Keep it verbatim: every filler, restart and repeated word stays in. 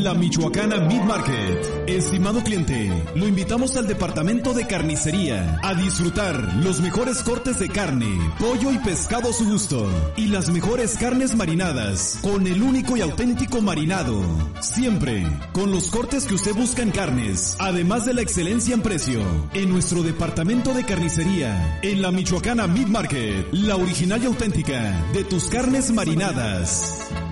La Michoacana Meat Market. Estimado cliente, lo invitamos al departamento de carnicería a disfrutar los mejores cortes de carne, pollo y pescado a su gusto y las mejores carnes marinadas con el único y auténtico marinado. Siempre con los cortes que usted busca en carnes, además de la excelencia en precio. En nuestro departamento de carnicería, en La Michoacana Meat Market, la original y auténtica de tus carnes marinadas.